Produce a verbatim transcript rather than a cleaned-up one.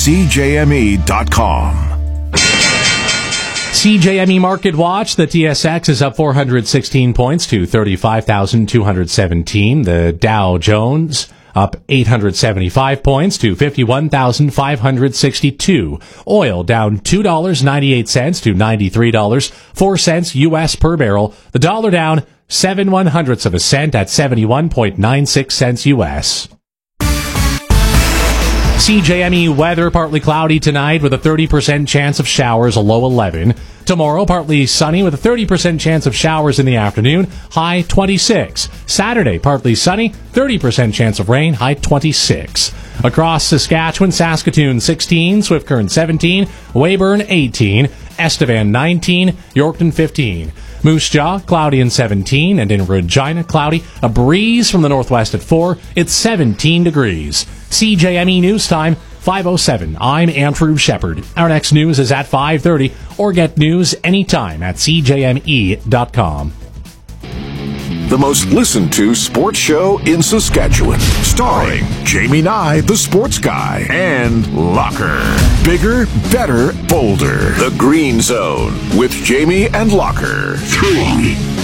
C J M E dot com. C J M E Market Watch, the T S X is up four hundred sixteen points to thirty-five thousand two hundred seventeen. The Dow Jones up eight hundred seventy-five points to fifty-one thousand five hundred sixty-two. Oil down two dollars and ninety-eight cents to ninety-three dollars and four cents U S per barrel. The dollar down seven one hundredths of a cent at seventy-one point nine six cents U S. C J M E weather, partly cloudy tonight with a thirty percent chance of showers, a low eleven. Tomorrow, partly sunny with a thirty percent chance of showers in the afternoon, high twenty-six. Saturday, partly sunny, thirty percent chance of rain, high twenty-six. Across Saskatchewan, Saskatoon sixteen, Swift Current seventeen, Weyburn eighteen, Estevan nineteen, Yorkton fifteen. Moose Jaw, cloudy and seventeen, and in Regina, cloudy, a breeze from the northwest at four, it's seventeen degrees. C J M E News Time, five oh seven. I'm Andrew Shepard. Our next news is at five thirty, or get news anytime at C J M E dot com. The most listened to sports show in Saskatchewan. Starring Jamie Nye, the sports guy, and Locker. Bigger, better, bolder. The Green Zone with Jamie and Locker. Three,